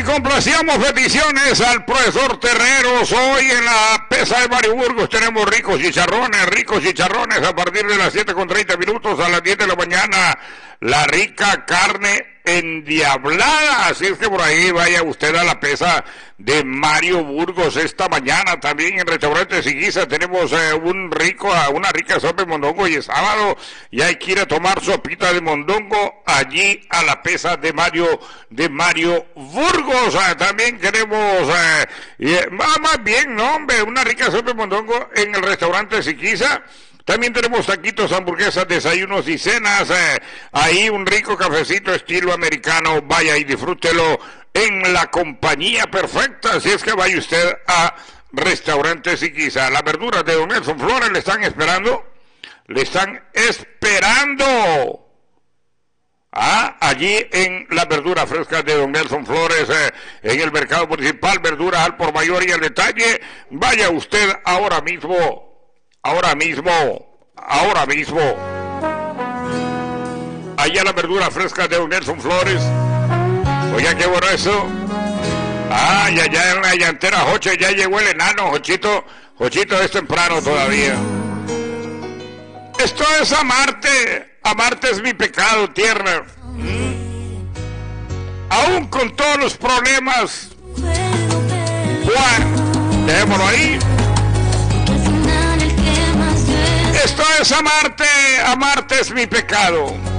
complacíamos peticiones al profesor Terreros. Hoy en la pesa de Mario Burgos tenemos ricos chicharrones a partir de las 7:30 a las 10 de la mañana. La rica carne endiablada, así es que por ahí vaya usted a la pesa de Mario Burgos. Esta mañana también en Restaurante Siguiza tenemos una rica sopa de mondongo, y el sábado ya hay que ir a tomar sopita de mondongo allí a la pesa de Mario Burgos. También queremos más bien, no hombre, una rica sopa de mondongo en el Restaurante Siguiza. También tenemos taquitos, hamburguesas, desayunos y cenas. Ahí un rico cafecito estilo americano. Vaya y disfrútelo en la compañía perfecta. Así es que vaya usted a Restaurante Siguiza. Las verduras de Don Nelson Flores le están esperando. Allí en las verduras frescas de Don Nelson Flores, en el mercado municipal, verduras al por mayor y al detalle. Vaya usted ahora mismo. Allá la verdura fresca de Don Nelson Flores. Oiga, qué bueno eso. Ya en la llantera Joche ya llegó el enano. Jochito es temprano todavía. Esto es amarte. Amarte es mi pecado, tierna. Aún con todos los problemas. Bueno, dejémoslo ahí. Esto es amarte es mi pecado.